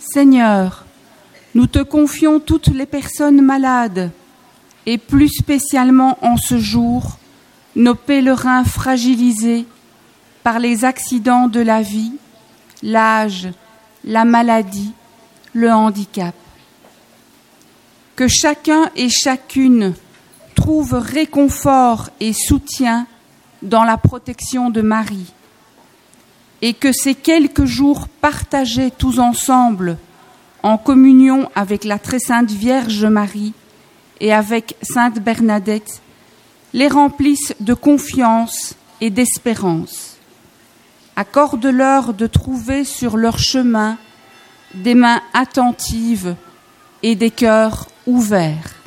Seigneur, nous te confions toutes les personnes malades et plus spécialement en ce jour, nos pèlerins fragilisés par les accidents de la vie, l'âge, la maladie, le handicap. Que chacun et chacune trouve réconfort et soutien dans la protection de Marie, et que ces quelques jours partagés tous ensemble en communion avec la très sainte Vierge Marie et avec sainte Bernadette les remplissent de confiance et d'espérance. Accorde-leur de trouver sur leur chemin des mains attentives et des cœurs ouverts.